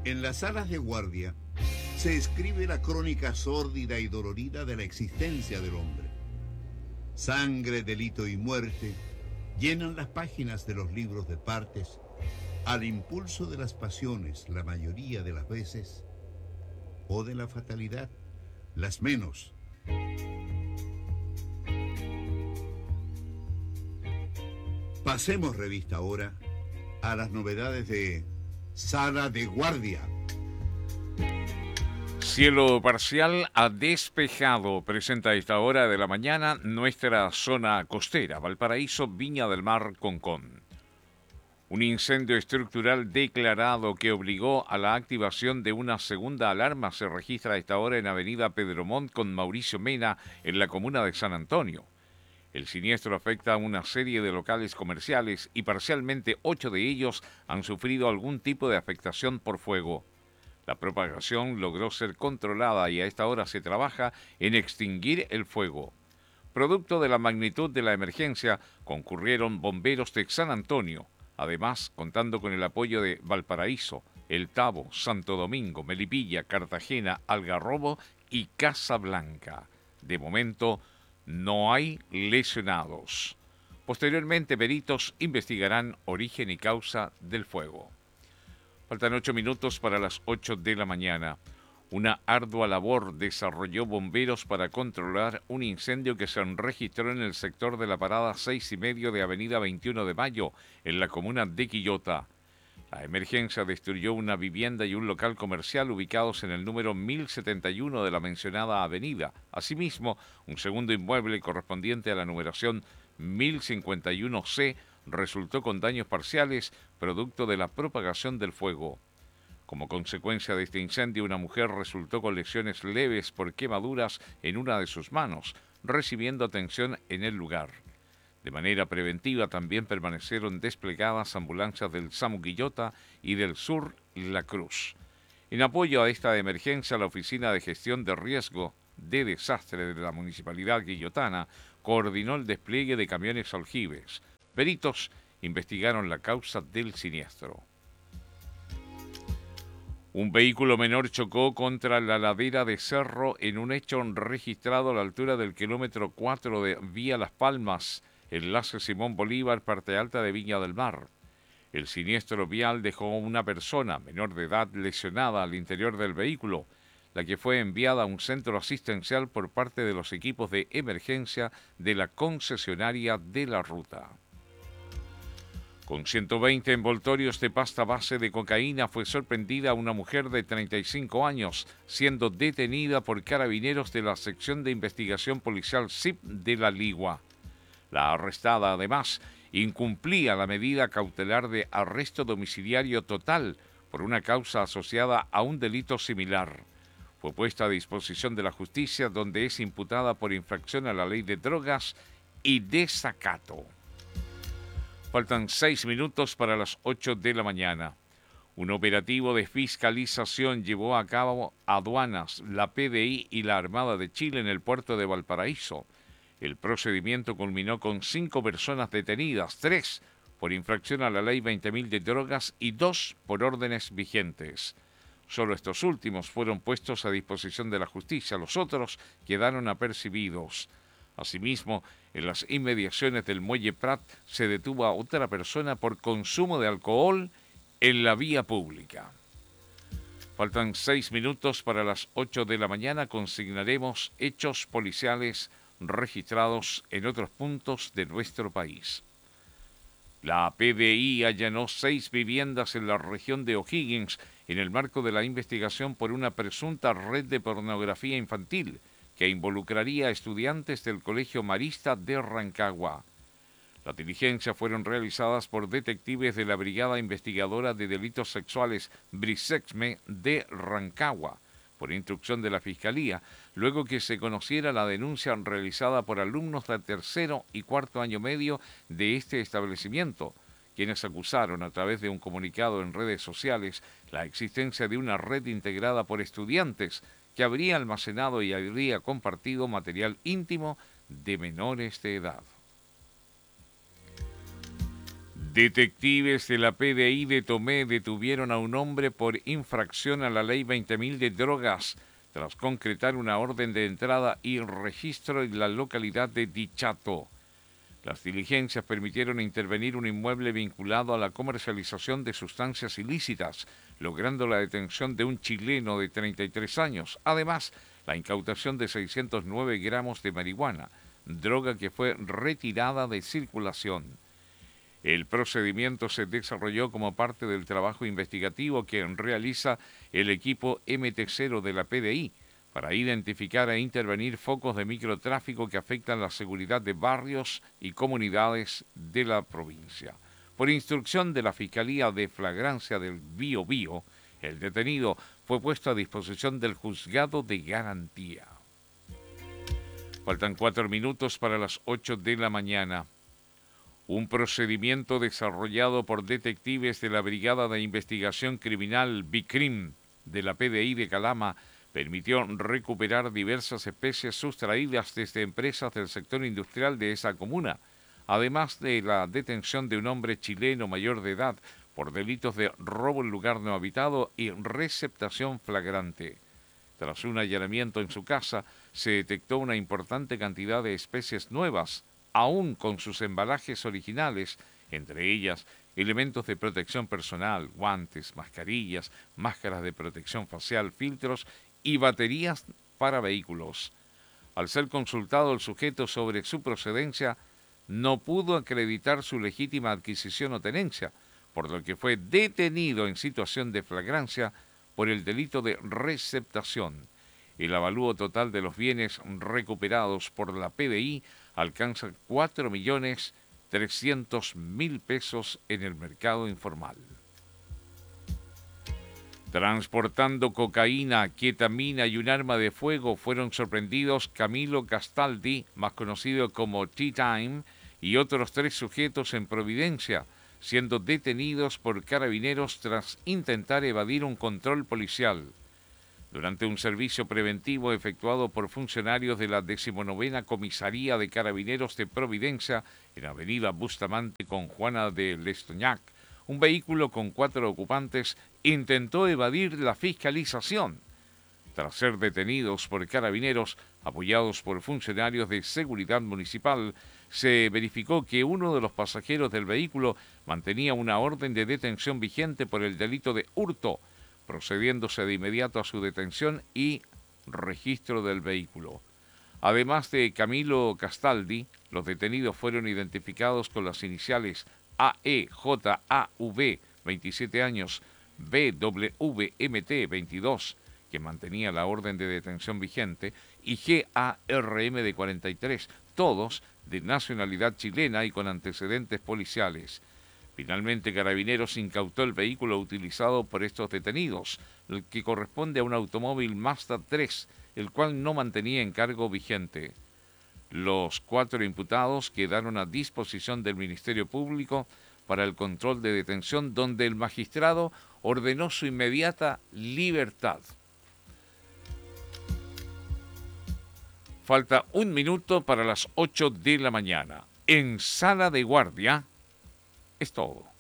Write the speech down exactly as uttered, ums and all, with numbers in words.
En las salas de guardia se escribe la crónica sórdida y dolorida de la existencia del hombre. Sangre, delito y muerte llenan las páginas de los libros de partes al impulso de las pasiones la mayoría de las veces, o de la fatalidad las menos. Pasemos revista ahora a las novedades de Sala de Guardia. Cielo parcial a despejado presenta a esta hora de la mañana nuestra zona costera, Valparaíso, Viña del Mar, Concón. Un incendio estructural declarado que obligó a la activación de una segunda alarma se registra a esta hora en Avenida Pedro Montt con Mauricio Mena en la comuna de San Antonio. El siniestro afecta a una serie de locales comerciales y parcialmente ocho de ellos han sufrido algún tipo de afectación por fuego. La propagación logró ser controlada y a esta hora se trabaja en extinguir el fuego. Producto de la magnitud de la emergencia, concurrieron bomberos de San Antonio, además contando con el apoyo de Valparaíso, El Tabo, Santo Domingo, Melipilla, Cartagena, Algarrobo y Casablanca. De momento, no hay lesionados. Posteriormente, peritos investigarán origen y causa del fuego. Faltan ocho minutos para las ocho de la mañana. Una ardua labor desarrolló bomberos para controlar un incendio que se registró en el sector de la parada seis y medio de Avenida veintiuno de Mayo, en la comuna de Quillota. La emergencia destruyó una vivienda y un local comercial ubicados en el número mil setenta y uno de la mencionada avenida. Asimismo, un segundo inmueble correspondiente a la numeración mil cincuenta y uno C resultó con daños parciales producto de la propagación del fuego. Como consecuencia de este incendio, una mujer resultó con lesiones leves por quemaduras en una de sus manos, recibiendo atención en el lugar. De manera preventiva también permanecieron desplegadas ambulancias del SAMU Quillota y del Sur La Cruz. En apoyo a esta emergencia, la Oficina de Gestión de Riesgo de Desastre de la Municipalidad Quillotana coordinó el despliegue de camiones aljibes. Peritos investigaron la causa del siniestro. Un vehículo menor chocó contra la ladera de Cerro en un hecho registrado a la altura del kilómetro cuatro de Vía Las Palmas, enlace Simón Bolívar, parte alta de Viña del Mar. El siniestro vial dejó a una persona menor de edad lesionada al interior del vehículo, la que fue enviada a un centro asistencial por parte de los equipos de emergencia de la concesionaria de la ruta. Con ciento veinte envoltorios de pasta base de cocaína fue sorprendida una mujer de treinta y cinco años, siendo detenida por carabineros de la sección de investigación policial S I P de La Ligua. La arrestada, además, incumplía la medida cautelar de arresto domiciliario total por una causa asociada a un delito similar. Fue puesta a disposición de la justicia, donde es imputada por infracción a la ley de drogas y desacato. Faltan seis minutos para las ocho de la mañana. Un operativo de fiscalización llevó a cabo aduanas, la P D I y la Armada de Chile en el puerto de Valparaíso. El procedimiento culminó con cinco personas detenidas, tres por infracción a la ley veinte mil de drogas y dos por órdenes vigentes. Solo estos últimos fueron puestos a disposición de la justicia, los otros quedaron apercibidos. Asimismo, en las inmediaciones del Muelle Prat se detuvo a otra persona por consumo de alcohol en la vía pública. Faltan seis minutos para las ocho de la mañana. Consignaremos hechos policiales registrados en otros puntos de nuestro país. La P D I allanó seis viviendas en la región de O'Higgins en el marco de la investigación por una presunta red de pornografía infantil que involucraría a estudiantes del Colegio Marista de Rancagua. Las diligencias fueron realizadas por detectives de la Brigada Investigadora de Delitos Sexuales Brisexme de Rancagua, por instrucción de la Fiscalía, luego que se conociera la denuncia realizada por alumnos de tercero y cuarto año medio de este establecimiento, quienes acusaron a través de un comunicado en redes sociales la existencia de una red integrada por estudiantes que habría almacenado y habría compartido material íntimo de menores de edad. Detectives de la P D I de Tomé detuvieron a un hombre por infracción a la ley veinte mil de drogas, tras concretar una orden de entrada y registro en la localidad de Dichato. Las diligencias permitieron intervenir un inmueble vinculado a la comercialización de sustancias ilícitas, logrando la detención de un chileno de treinta y tres años. Además, la incautación de seiscientos nueve gramos de marihuana, droga que fue retirada de circulación. El procedimiento se desarrolló como parte del trabajo investigativo que realiza el equipo M T cero de la P D I para identificar e intervenir focos de microtráfico que afectan la seguridad de barrios y comunidades de la provincia. Por instrucción de la Fiscalía de Flagrancia del Biobío, el detenido fue puesto a disposición del juzgado de garantía. Faltan cuatro minutos para las ocho de la mañana. Un procedimiento desarrollado por detectives de la Brigada de Investigación Criminal BICRIM de la P D I de Calama permitió recuperar diversas especies sustraídas desde empresas del sector industrial de esa comuna, además de la detención de un hombre chileno mayor de edad por delitos de robo en lugar no habitado y receptación flagrante. Tras un allanamiento en su casa, se detectó una importante cantidad de especies nuevas, aún con sus embalajes originales, entre ellas elementos de protección personal, guantes, mascarillas, máscaras de protección facial, filtros y baterías para vehículos. Al ser consultado el sujeto sobre su procedencia, no pudo acreditar su legítima adquisición o tenencia, por lo que fue detenido en situación de flagrancia por el delito de receptación. El avalúo total de los bienes recuperados por la P D I alcanza cuatro millones trescientos mil pesos en el mercado informal. Transportando cocaína, ketamina y un arma de fuego fueron sorprendidos Camilo Castaldi, más conocido como T-Time, y otros tres sujetos en Providencia, siendo detenidos por carabineros tras intentar evadir un control policial. Durante un servicio preventivo efectuado por funcionarios de la decimonovena Comisaría de Carabineros de Providencia en Avenida Bustamante con Juana de Lestoñac, un vehículo con cuatro ocupantes intentó evadir la fiscalización. Tras ser detenidos por carabineros, apoyados por funcionarios de seguridad municipal, se verificó que uno de los pasajeros del vehículo mantenía una orden de detención vigente por el delito de hurto, procediéndose de inmediato a su detención y registro del vehículo. Además de Camilo Castaldi, los detenidos fueron identificados con las iniciales A E J A V, veintisiete años, B W M T, veintidós, que mantenía la orden de detención vigente, y G A R M de cuarenta y tres, todos de nacionalidad chilena y con antecedentes policiales. Finalmente, Carabineros incautó el vehículo utilizado por estos detenidos, el que corresponde a un automóvil Mazda tres, el cual no mantenía encargo vigente. Los cuatro imputados quedaron a disposición del Ministerio Público para el control de detención, donde el magistrado ordenó su inmediata libertad. Falta un minuto para las ocho de la mañana. En Sala de Guardia es todo.